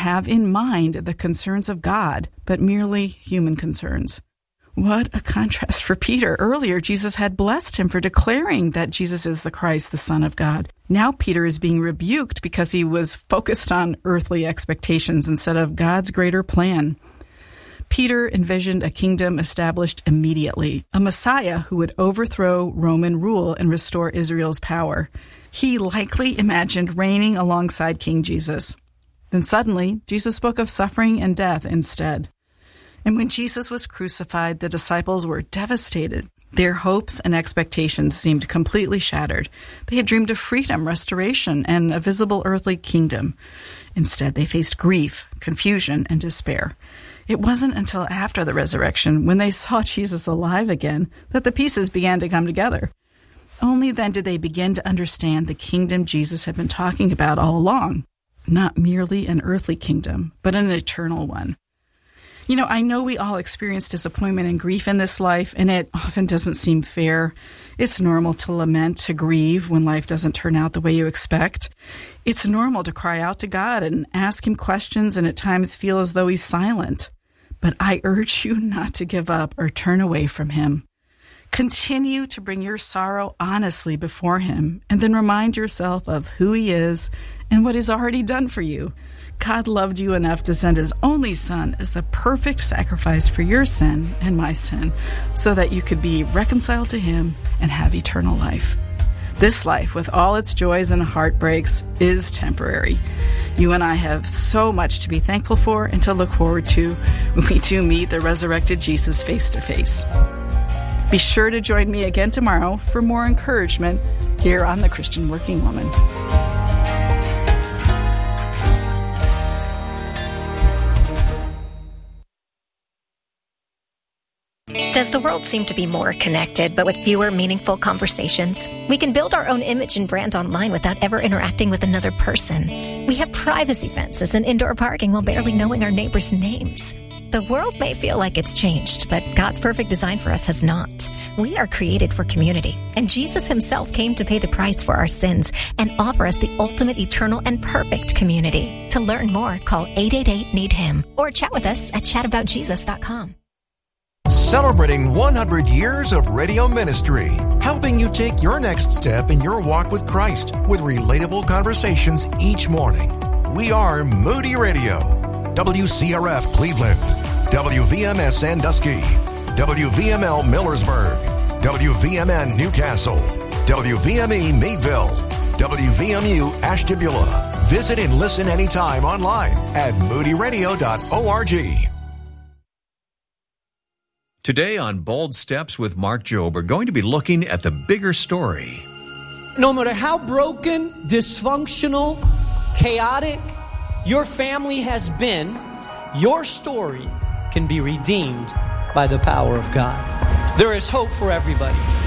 have in mind the concerns of God, but merely human concerns. What a contrast for Peter. Earlier, Jesus had blessed him for declaring that Jesus is the Christ, the Son of God. Now Peter is being rebuked because he was focused on earthly expectations instead of God's greater plan. Peter envisioned a kingdom established immediately, a Messiah who would overthrow Roman rule and restore Israel's power. He likely imagined reigning alongside King Jesus. Then suddenly, Jesus spoke of suffering and death instead. And when Jesus was crucified, the disciples were devastated. Their hopes and expectations seemed completely shattered. They had dreamed of freedom, restoration, and a visible earthly kingdom. Instead, they faced grief, confusion, and despair. It wasn't until after the resurrection, when they saw Jesus alive again, that the pieces began to come together. Only then did they begin to understand the kingdom Jesus had been talking about all along. Not merely an earthly kingdom, but an eternal one. You know, I know we all experience disappointment and grief in this life, and it often doesn't seem fair. It's normal to lament, to grieve when life doesn't turn out the way you expect. It's normal to cry out to God and ask Him questions and at times feel as though He's silent. But I urge you not to give up or turn away from Him. Continue to bring your sorrow honestly before Him, and then remind yourself of who He is and what He's already done for you. God loved you enough to send His only Son as the perfect sacrifice for your sin and my sin, so that you could be reconciled to Him and have eternal life. This life, with all its joys and heartbreaks, is temporary. You and I have so much to be thankful for and to look forward to when we do meet the resurrected Jesus face to face. Be sure to join me again tomorrow for more encouragement here on The Christian Working Woman. Does the world seem to be more connected, but with fewer meaningful conversations? We can build our own image and brand online without ever interacting with another person. We have privacy fences and indoor parking while barely knowing our neighbors' names. The world may feel like it's changed, but God's perfect design for us has not. We are created for community, and Jesus Himself came to pay the price for our sins and offer us the ultimate, eternal, and perfect community. To learn more, call 888-NEED-HIM or chat with us at chataboutjesus.com. Celebrating 100 years of radio ministry, helping you take your next step in your walk with Christ with relatable conversations each morning. We are Moody Radio, WCRF Cleveland, WVMS Sandusky, WVML Millersburg, WVMN Newcastle, WVME Meadville, WVMU Ashtabula. Visit and listen anytime online at moodyradio.org. Today on Bold Steps with Mark Jobe, we're going to be looking at the bigger story. No matter how broken, dysfunctional, chaotic your family has been, your story can be redeemed by the power of God. There is hope for everybody.